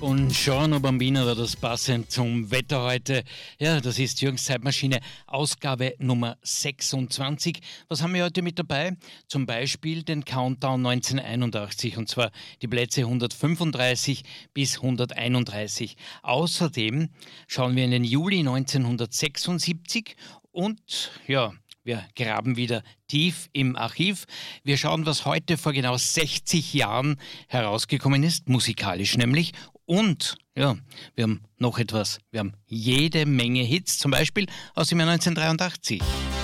Buongiorno Bambino war das passend zum Wetter heute. Ja, das ist Jürgens Zeitmaschine, Ausgabe Nummer 26. Was haben wir heute mit dabei? Zum Beispiel den Countdown 1981 und zwar die Plätze 135 bis 131. Außerdem schauen wir in den Juli 1976 und ja, wir graben wieder tief im Archiv. Wir schauen, was heute vor genau 60 Jahren herausgekommen ist, musikalisch nämlich. Und ja, wir haben noch etwas. Wir haben jede Menge Hits, zum Beispiel aus dem Jahr 1983.